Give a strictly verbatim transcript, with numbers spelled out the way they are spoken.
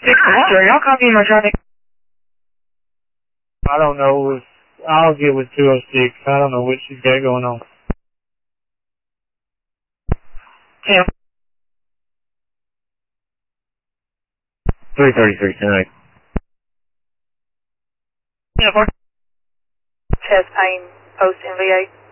Sorry, I'll copy my traffic. I don't know. If, I'll get with two oh six. I don't know what she's got going on. Yeah. three thirty-three tonight. Yeah, for Chest pain, post M V A.